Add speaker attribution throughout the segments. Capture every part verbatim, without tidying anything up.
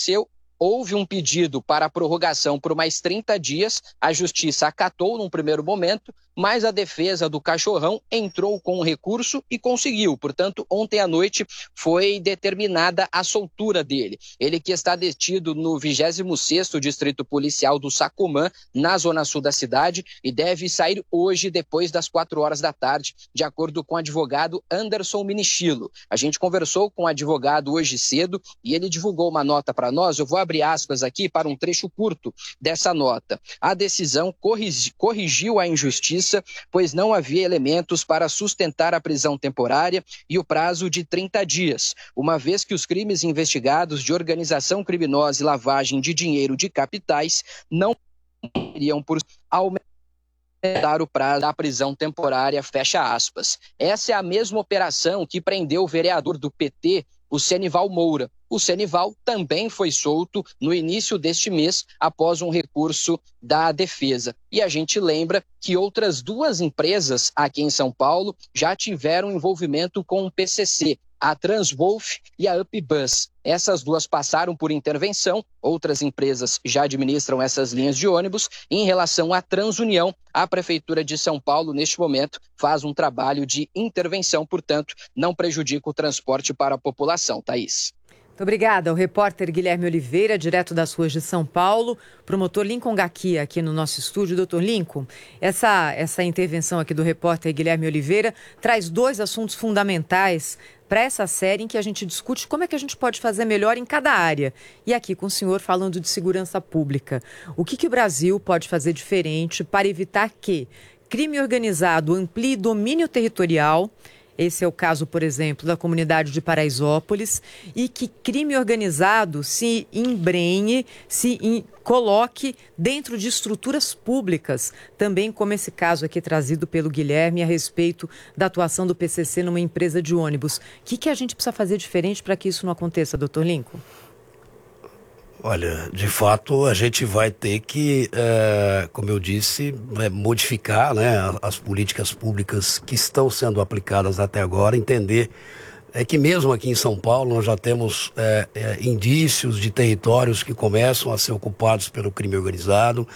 Speaker 1: aconteceu. Houve um pedido para prorrogação por mais trinta dias, a justiça acatou num primeiro momento, mas a defesa do cachorrão entrou com o recurso e conseguiu. Portanto, ontem à noite foi determinada a soltura dele. Ele que está detido no vigésimo sexto Distrito Policial do Sacomã, na zona sul da cidade, e deve sair hoje depois das quatro horas da tarde, de acordo com o advogado Anderson Minichilo. A gente conversou com o advogado hoje cedo e ele divulgou uma nota para nós. Eu vou abrir aspas aqui para um trecho curto dessa nota. A decisão corrigi, corrigiu a injustiça, pois não havia elementos para sustentar a prisão temporária e o prazo de trinta dias, uma vez que os crimes investigados de organização criminosa e lavagem de dinheiro de capitais não iriam por aumentar o prazo da prisão temporária, fecha aspas. Essa é a mesma operação que prendeu o vereador do P T, o Senival Moura. O Senival também foi solto no início deste mês após um recurso da defesa. E a gente lembra que outras duas empresas aqui em São Paulo já tiveram envolvimento com o P C C, a Transwolf e a UpBus. Essas duas passaram por intervenção, outras empresas já administram essas linhas de ônibus. Em relação à Transunião, a Prefeitura de São Paulo, neste momento, faz um trabalho de intervenção, portanto, não prejudica o transporte para a população. Thaís.
Speaker 2: Muito obrigada ao repórter Guilherme Oliveira, direto das ruas de São Paulo, promotor Lincoln Gaquia aqui no nosso estúdio. Doutor Lincoln, essa, essa intervenção aqui do repórter Guilherme Oliveira traz dois assuntos fundamentais para essa série em que a gente discute como é que a gente pode fazer melhor em cada área. E aqui com o senhor falando de segurança pública. O que, que o Brasil pode fazer diferente para evitar que crime organizado amplie domínio territorial? Esse é o caso, por exemplo, da comunidade de Paraisópolis, e que crime organizado se embrenhe, se in, coloque dentro de estruturas públicas, também como esse caso aqui trazido pelo Guilherme a respeito da atuação do P C C numa empresa de ônibus. O que, que a gente precisa fazer diferente para que isso não aconteça, doutor Lincoln?
Speaker 3: Olha, de fato, a gente vai ter que, é, como eu disse, é, modificar, né, as políticas públicas que estão sendo aplicadas até agora, entender é que mesmo aqui em São Paulo nós já temos é, é, indícios de territórios que começam a ser ocupados pelo crime organizado.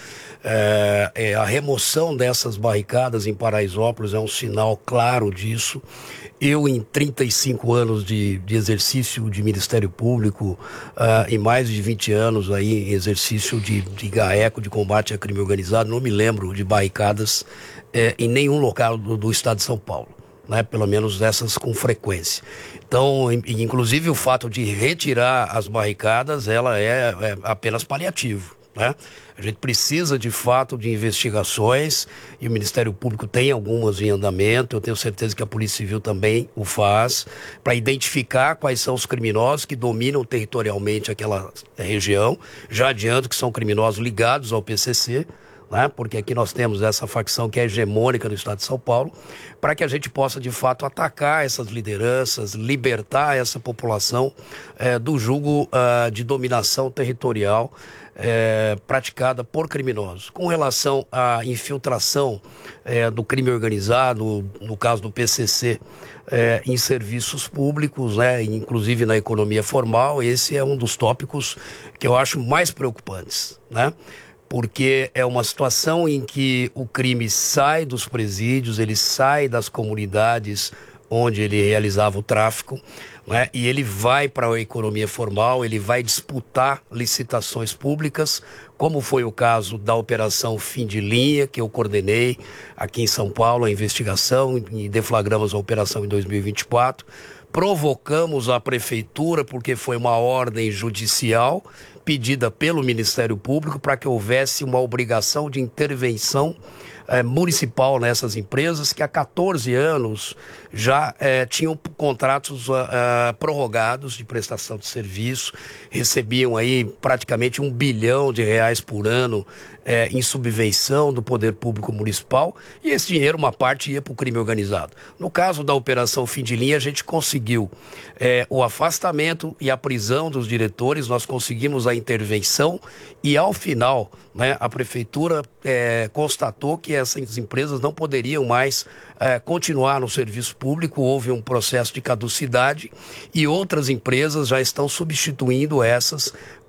Speaker 3: É, é, a remoção dessas barricadas em Paraisópolis é um sinal claro disso. Eu, em trinta e cinco anos de, de exercício de Ministério Público, uh, e mais de vinte anos aí em exercício de, de GAECO, de combate a crime organizado, não me lembro de barricadas eh, em nenhum local do, do estado de São Paulo, né? Pelo menos dessas com frequência. Então, inclusive o fato de retirar as barricadas, ela é, é apenas paliativo, né? A gente precisa, de fato, de investigações e o Ministério Público tem algumas em andamento. Eu tenho certeza que a Polícia Civil também o faz, para identificar quais são os criminosos que dominam territorialmente aquela região. Já adianto que são criminosos ligados ao P C C, né? Porque aqui nós temos essa facção que é hegemônica no estado de São Paulo, para que a gente possa, de fato, atacar essas lideranças, libertar essa população é, do jugo uh, de dominação territorial É, praticada por criminosos. Com relação à infiltração é, do crime organizado, no caso do P C C, é, em serviços públicos, né, inclusive na economia formal, esse é um dos tópicos que eu acho mais preocupantes, né? Porque é uma situação em que o crime sai dos presídios, ele sai das comunidades onde ele realizava o tráfico, né? E ele vai para a economia formal, ele vai disputar licitações públicas, como foi o caso da Operação Fim de Linha, que eu coordenei aqui em São Paulo, a investigação, e deflagramos a operação em dois mil e vinte e quatro. Provocamos a prefeitura, porque foi uma ordem judicial pedida pelo Ministério Público para que houvesse uma obrigação de intervenção É, municipal nessas empresas que há quatorze anos já é, tinham contratos uh, uh, prorrogados de prestação de serviço, recebiam aí praticamente um bilhão de reais por ano é, em subvenção do poder público municipal, e esse dinheiro, uma parte, ia para o crime organizado. No caso da Operação Fim de Linha, a gente conseguiu é, o afastamento e a prisão dos diretores, nós conseguimos a intervenção e, ao final, né, a prefeitura é, constatou que essas empresas não poderiam mais é, continuar no serviço público, houve um processo de caducidade e outras empresas já estão substituindo essas